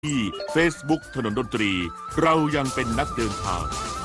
ที่ Facebook ถนนดนตรีเรายังเป็นนักเดินทาง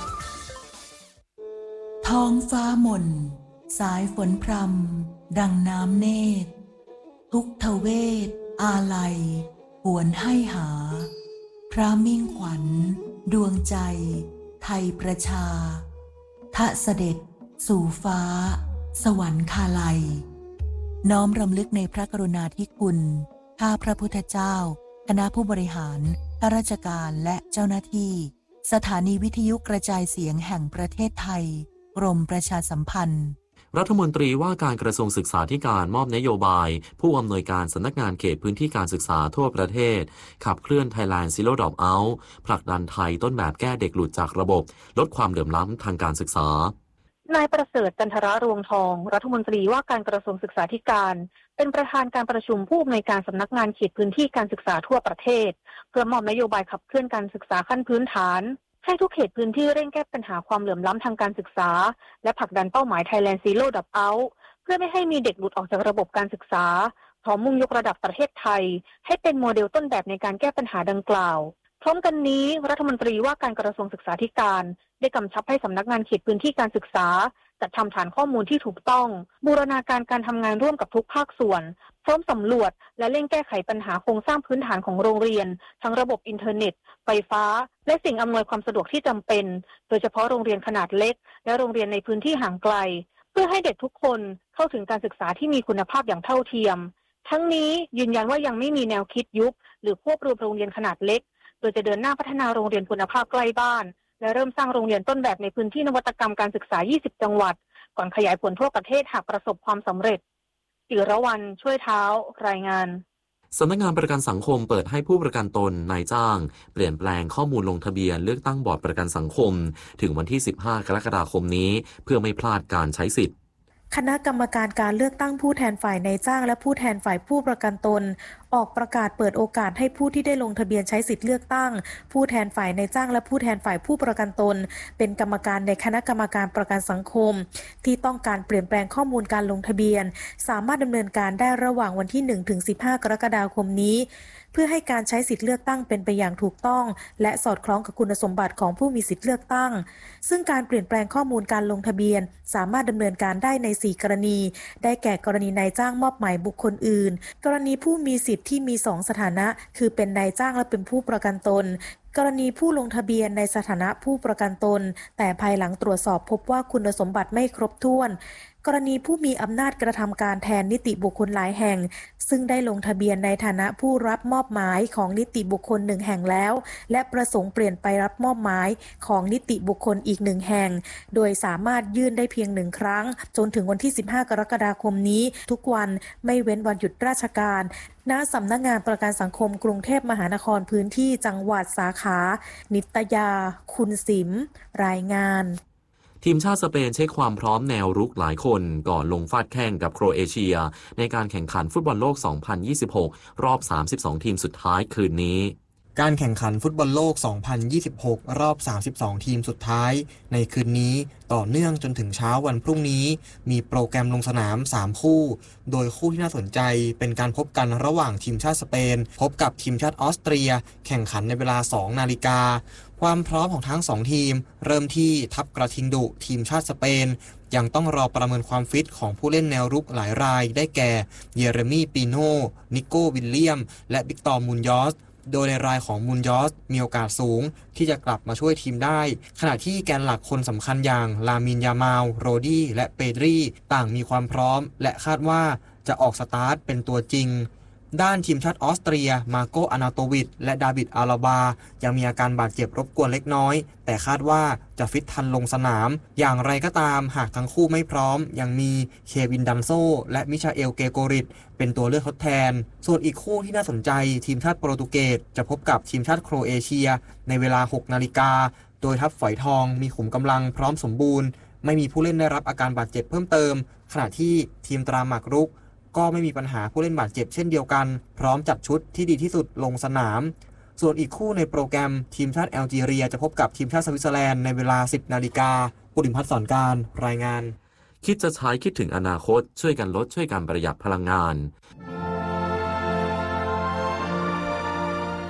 ท้องฟ้าหม่นสายฝนพรำดังน้ำเนตรทุกทเวทอาลัยหวนให้หาพระมิ่งขวัญดวงใจไทยประชาทะเสด็จสู่ฟ้าสวรรคาลัยน้อมรำลึกในพระกรุณาธิคุณข้าพระพุทธเจ้าคณะผู้บริหารข้าราชการและเจ้าหน้าที่สถานีวิทยุกระจายเสียงแห่งประเทศไทยกรมประชาสัมพันธ์รัฐมนตรีว่าการกระทรวงศึกษาธิการมอบนโยบายผู้อำนวยการสำนักงานเขตพื้นที่การศึกษาทั่วประเทศขับเคลื่อน Thailand Zero Dropout ผลักดันไทยต้นแบบแก้เด็กหลุดจากระบบลดความเหลื่อมล้ำทางการศึกษานายประเสริฐจันทรรวงทองรัฐมนตรีว่าการกระทรวงศึกษาธิการเป็นประธานการประชุมผู้อำนวยการสำนักงานเขตพื้นที่การศึกษาทั่วประเทศเพื่อมอบนโยบายขับเคลื่อนการศึกษาขั้นพื้นฐานให้ทุกเขตพื้นที่เร่งแก้ปัญหาความเหลื่อมล้ำทางการศึกษาและผลักดันเป้าหมาย Thailand Zero Dropout เพื่อไม่ให้มีเด็กหลุดออกจากระบบการศึกษาพร้อมมุ่งยกระดับประเทศไทยให้เป็นโมเดลต้นแบบในการแก้ปัญหาดังกล่าวพร้อมกันนี้รัฐมนตรีว่าการกระทรวงศึกษาธิการได้กำชับให้สำนักงานเขตพื้นที่การศึกษาจัดทำฐานข้อมูลที่ถูกต้องบูรณาการการทำงานร่วมกับทุกภาคส่วนพร้อมสำรวจและเร่งแก้ไขปัญหาโครงสร้างพื้นฐานของโรงเรียนทั้งระบบอินเทอร์เน็ตไฟฟ้าและสิ่งอำนวยความสะดวกที่จำเป็นโดยเฉพาะโรงเรียนขนาดเล็กและโรงเรียนในพื้นที่ห่างไกลเพื่อให้เด็กทุกคนเข้าถึงการศึกษาที่มีคุณภาพอย่างเท่าเทียมทั้งนี้ยืนยันว่ายังไม่มีแนวคิดยุบหรือควบรวมโรงเรียนขนาดเล็กโดยจะเดินหน้าพัฒนาโรงเรียนคุณภาพใกล้บ้านและเริ่มสร้างโรงเรียนต้นแบบในพื้นที่นวัตกรรมการศึกษา 20 จังหวัดก่อนขยายผลทั่วประเทศหากประสบความสำเร็จจิรวรรณช่วยเท้ารายงานสำนักงานประกันสังคมเปิดให้ผู้ประกันตนนายจ้างเปลี่ยนแปลงข้อมูลลงทะเบียนเลือกตั้งบอร์ดประกันสังคมถึงวันที่ 15 กรกฎาคมนี้เพื่อไม่พลาดการใช้สิทธิ์คณะกรรมการการเลือกตั้งผู้แทนฝ่ายนายจ้างและผู้แทนฝ่ายผู้ประกันตนออกประกาศเปิดโอกาสให้ผู้ที่ได้ลงทะเบียนใช้สิทธิเลือกตั้งผู้แทนฝ่ายนายจ้างและผู้แทนฝ่ายผู้ประกันตนเป็นกรรมการในคณะกรรมการประกันสังคมที่ต้องการเปลี่ยนแปลงข้อมูลการลงทะเบียนสามารถดำเนินการได้ระหว่างวันที่ 1-15 กรกฎาคมนี้เพื่อให้การใช้สิทธิเลือกตั้งเป็นไปอย่างถูกต้องและสอดคล้องกับคุณสมบัติของผู้มีสิทธิเลือกตั้งซึ่งการเปลี่ยนแปลงข้อมูลการลงทะเบียนสามารถดำเนินการได้ใน 4 กรณีได้แก่กรณีนายจ้างมอบหมายบุคคลอื่นกรณีผู้มีสิทธิที่มี2 สถานะคือเป็นนายจ้างและเป็นผู้ประกันตนกรณีผู้ลงทะเบียนในสถานะผู้ประกันตนแต่ภายหลังตรวจสอบพบว่าคุณสมบัติไม่ครบถ้วนกรณีผู้มีอำนาจกระทำการแทนนิติบุคคลหลายแห่งซึ่งได้ลงทะเบียนในฐานะผู้รับมอบหมายของนิติบุคคล1 แห่งแล้วและประสงค์เปลี่ยนไปรับมอบหมายของนิติบุคคลอีก1 แห่งโดยสามารถยื่นได้เพียง1 ครั้งจนถึงวันที่ 15 กรกฎาคมนี้ทุกวันไม่เว้นวันหยุดราชการณสำนักงานประกันสังคมกรุงเทพมหานครพื้นที่จังหวัดสาขานิตยาคุณสิมรายงานทีมชาติสเปนเช็คความพร้อมแนวรุกหลายคนก่อนลงฟาดแข่งกับโครเอเชียในการแข่งขันฟุตบอลโลก 2026 รอบ 32 ทีมสุดท้ายคืนนี้การแข่งขันฟุตบอลโลก 2026 รอบ 32 ทีมสุดท้ายในคืนนี้ต่อเนื่องจนถึงเช้าวันพรุ่งนี้มีโปรแกรมลงสนาม 3 คู่โดยคู่ที่น่าสนใจเป็นการพบกันระหว่างทีมชาติสเปนพบกับทีมชาติออสเตรียแข่งขันในเวลา 2 นาฬิกาความพร้อมของทั้ง 2 ทีมเริ่มที่ทัพกระทิงดุทีมชาติสเปนยังต้องรอประเมินความฟิตของผู้เล่นแนวรุกหลายรายได้แก่เยเรมีปีโน่นิโก้วิลเลียมและวิกตอร์มูนยอสโดยในรายของมูนยอสมีโอกาสสูงที่จะกลับมาช่วยทีมได้ขณะที่แกนหลักคนสำคัญอย่างลามินยามาลโรดี้และเปดรีต่างมีความพร้อมและคาดว่าจะออกสตาร์ทเป็นตัวจริงด้านทีมชาติออสเตรียมาโกอานาโตวิชและดาวิดอาลาบายังมีอาการบาดเจ็บรบกวนเล็กน้อยแต่คาดว่าจะฟิตทันลงสนามอย่างไรก็ตามหากทั้งคู่ไม่พร้อมยังมีเควินดันโซและมิชาเอลเกโกริตเป็นตัวเลือกทดแทนส่วนอีกคู่ที่น่าสนใจทีมชาติโปรตุเกสจะพบกับทีมชาติโครเอเชียในเวลา 6 นาฬิกาโดยทัพฝอยทองมีขุมกำลังพร้อมสมบูรณ์ไม่มีผู้เล่นได้รับอาการบาดเจ็บเพิ่มเติมขณะที่ทีมตราหมากรุกก็ไม่มีปัญหาผู้เล่นบาดเจ็บเช่นเดียวกันพร้อมจัดชุดที่ดีที่สุดลงสนามส่วนอีกคู่ในโปรแกรมทีมชาติแอลจีเรียจะพบกับทีมชาติสวิตเซอร์แลนด์ในเวลา 10 นาฬิกาปุริมพัฒน์สอนการรายงานคิดจะใช้คิดถึงอนาคตช่วยกันลดช่วยกันประหยัดพลังงาน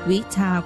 วิชา